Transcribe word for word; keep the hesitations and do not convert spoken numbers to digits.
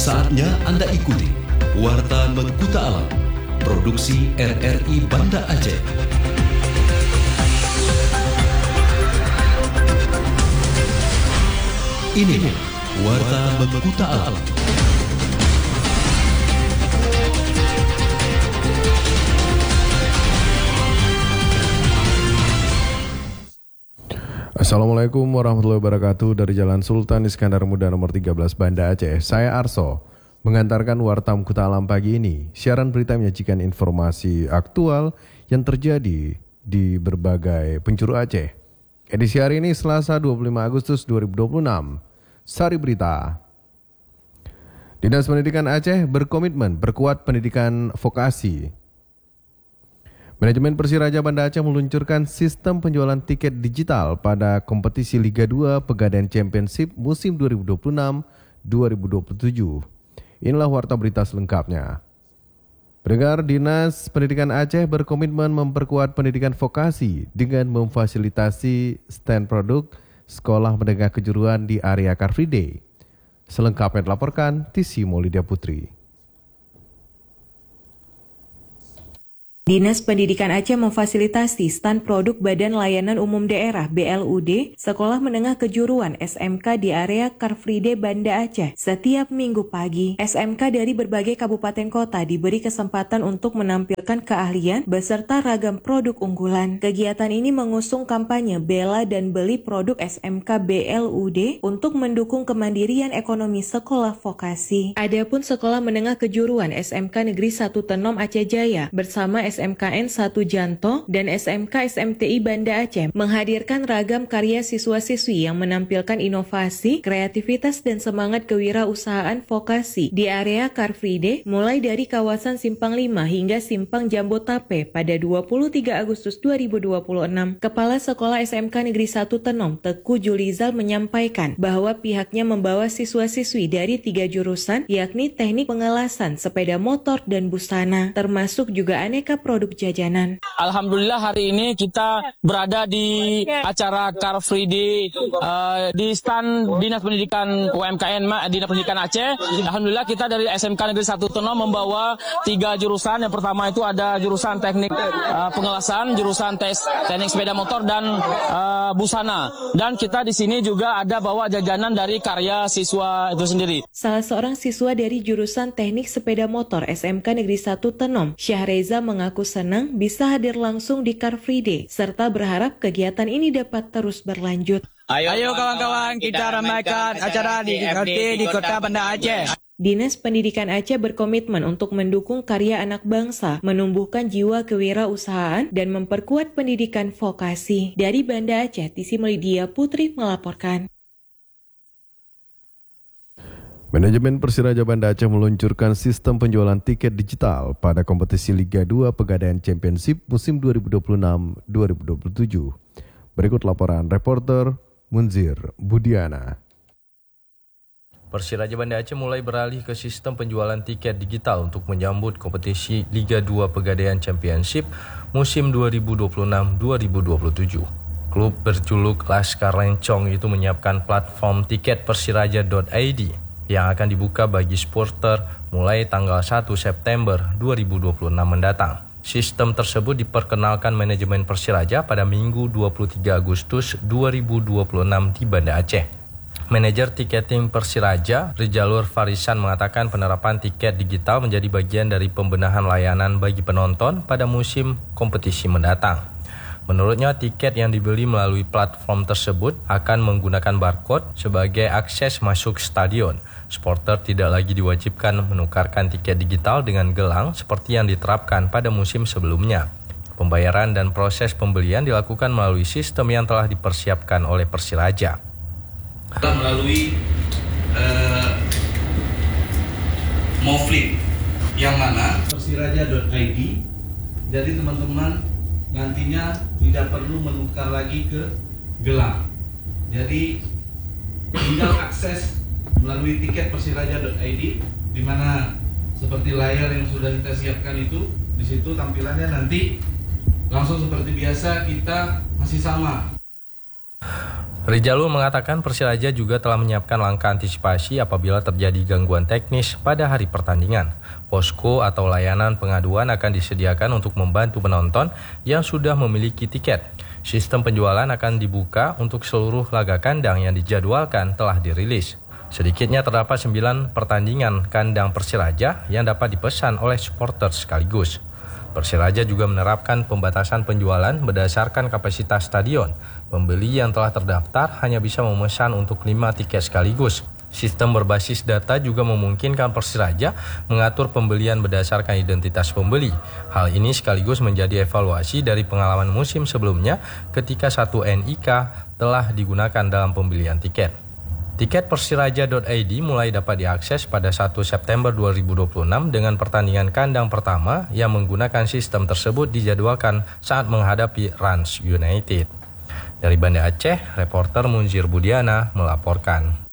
Saatnya Anda ikuti Warta Mengkuta Alam, produksi R R I Banda Aceh. Ini Warta Mengkuta Alam. Assalamualaikum warahmatullahi wabarakatuh. Dari Jalan Sultan Iskandar Muda nomor tiga belas Banda Aceh, saya Arso mengantarkan Warta Mengkuta Alam pagi ini. Siaran berita menyajikan informasi aktual yang terjadi di berbagai penjuru Aceh. Edisi hari ini Selasa dua puluh lima Agustus dua ribu dua puluh enam. Sari berita. Dinas Pendidikan Aceh berkomitmen perkuat pendidikan vokasi. Manajemen Persiraja Banda Aceh meluncurkan sistem penjualan tiket digital pada kompetisi Liga dua Pegadaian Championship musim dua ribu dua puluh enam dua ribu dua puluh tujuh. Inilah warta berita selengkapnya. Pendengar, Dinas Pendidikan Aceh berkomitmen memperkuat pendidikan vokasi dengan memfasilitasi stand produk sekolah menengah kejuruan di area Car Free Day. Selengkapnya dilaporkan Tisi Maulidia Putri. Dinas Pendidikan Aceh memfasilitasi stand produk Badan Layanan Umum Daerah B L U D Sekolah Menengah Kejuruan S M K di area Car Free Day Banda Aceh setiap minggu pagi. S M K dari berbagai kabupaten kota diberi kesempatan untuk menampilkan keahlian beserta ragam produk unggulan. Kegiatan ini mengusung kampanye bela dan beli produk S M K B L U D untuk mendukung kemandirian ekonomi sekolah vokasi. Adapun Sekolah Menengah Kejuruan S M K Negeri satu Tenom Aceh Jaya bersama S M K N satu Janto dan S M K S M T I Banda Aceh menghadirkan ragam karya siswa-siswi yang menampilkan inovasi, kreativitas dan semangat kewirausahaan vokasi di area Car Free Day mulai dari kawasan Simpang lima hingga Simpang Jambotape pada dua puluh tiga Agustus dua ribu dua puluh enam. Kepala Sekolah S M K Negeri satu Tenom, Teku Julizal menyampaikan bahwa pihaknya membawa siswa-siswi dari tiga jurusan yakni teknik pengelasan, sepeda motor dan busana, termasuk juga aneka produk jajanan. Alhamdulillah hari ini kita berada di acara Car Free Day uh, di stand Dinas Pendidikan U M K N Dinas Pendidikan Aceh. Alhamdulillah kita dari S M K Negeri satu Tenom membawa tiga jurusan. Yang pertama itu ada jurusan teknik uh, pengelasan, jurusan tes teknik sepeda motor dan uh, busana. Dan kita di sini juga ada bawa jajanan dari karya siswa itu sendiri. Salah seorang siswa dari jurusan teknik sepeda motor S M K Negeri satu Tenom, Syahreza mengaku senang bisa hadir langsung di Car Free Day serta berharap kegiatan ini dapat terus berlanjut. Ayo kawan-kawan, kita ramaikan acara di Car Free Day di Kota Banda Aceh. Dinas Pendidikan Aceh berkomitmen untuk mendukung karya anak bangsa, menumbuhkan jiwa kewirausahaan dan memperkuat pendidikan vokasi. Dari Banda Aceh, Tisi Maulidia Putri melaporkan. Manajemen Persiraja Banda Aceh meluncurkan sistem penjualan tiket digital pada kompetisi Liga dua Pegadaian Championship musim dua ribu dua puluh enam dua ribu dua puluh tujuh. Berikut laporan reporter Munzir Budiana. Persiraja Banda Aceh mulai beralih ke sistem penjualan tiket digital untuk menyambut kompetisi Liga dua Pegadaian Championship musim dua ribu dua puluh enam dua ribu dua puluh tujuh. Klub berjuluk Laskar Lencong itu menyiapkan platform tiket persiraja dot i d yang akan dibuka bagi supporter mulai tanggal satu September dua ribu dua puluh enam mendatang. Sistem tersebut diperkenalkan manajemen Persiraja pada Minggu dua puluh tiga Agustus dua ribu dua puluh enam di Banda Aceh. Manajer tiketing Persiraja, Rijalur Farisan mengatakan penerapan tiket digital menjadi bagian dari pembenahan layanan bagi penonton pada musim kompetisi mendatang. Menurutnya, tiket yang dibeli melalui platform tersebut akan menggunakan barcode sebagai akses masuk stadion. Supporter tidak lagi diwajibkan menukarkan tiket digital dengan gelang seperti yang diterapkan pada musim sebelumnya. Pembayaran dan proses pembelian dilakukan melalui sistem yang telah dipersiapkan oleh Persiraja. Melalui uh, Moflip yang mana persiraja dot i d, jadi teman-teman nantinya tidak perlu menukar lagi ke gelang. Jadi tinggal akses melalui tiket persiraja dot i d, di mana seperti layar yang sudah kita siapkan itu, di situ tampilannya nanti langsung seperti biasa, kita masih sama. Rijalul mengatakan Persiraja juga telah menyiapkan langkah antisipasi apabila terjadi gangguan teknis pada hari pertandingan. Posko atau layanan pengaduan akan disediakan untuk membantu penonton yang sudah memiliki tiket. Sistem penjualan akan dibuka untuk seluruh laga kandang yang dijadwalkan telah dirilis. Sedikitnya terdapat sembilan pertandingan kandang Persiraja yang dapat dipesan oleh supporter sekaligus. Persiraja juga menerapkan pembatasan penjualan berdasarkan kapasitas stadion. Pembeli yang telah terdaftar hanya bisa memesan untuk lima tiket sekaligus. Sistem berbasis data juga memungkinkan Persiraja mengatur pembelian berdasarkan identitas pembeli. Hal ini sekaligus menjadi evaluasi dari pengalaman musim sebelumnya ketika satu N I K telah digunakan dalam pembelian tiket. Tiket persiraja dot i d mulai dapat diakses pada satu September dua ribu dua puluh enam dengan pertandingan kandang pertama yang menggunakan sistem tersebut dijadwalkan saat menghadapi Rans United. Dari Banda Aceh, reporter Munzir Budiana melaporkan.